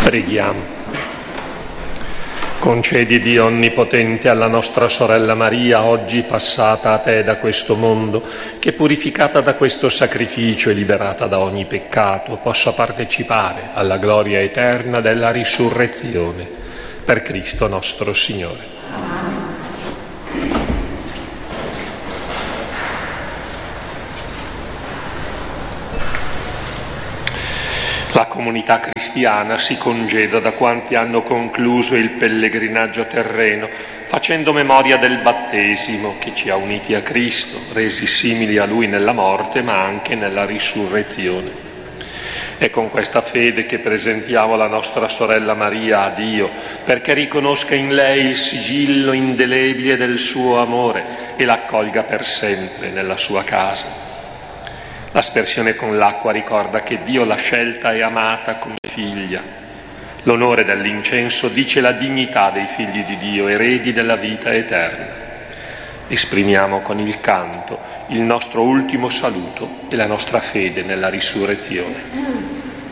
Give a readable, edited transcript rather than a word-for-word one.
Preghiamo. Concedi, Dio Onnipotente, alla nostra sorella Maria, oggi passata a Te da questo mondo, che purificata da questo sacrificio e liberata da ogni peccato, possa partecipare alla gloria eterna della risurrezione. Per Cristo nostro Signore. La comunità cristiana si congeda da quanti hanno concluso il pellegrinaggio terreno, facendo memoria del battesimo che ci ha uniti a Cristo, resi simili a Lui nella morte ma anche nella risurrezione. È con questa fede che presentiamo la nostra sorella Maria a Dio, perché riconosca in lei il sigillo indelebile del suo amore e l'accolga per sempre nella sua casa. L'aspersione con l'acqua ricorda che Dio l'ha scelta e amata come figlia. L'onore dell'incenso dice la dignità dei figli di Dio, eredi della vita eterna. Esprimiamo con il canto il nostro ultimo saluto e la nostra fede nella risurrezione.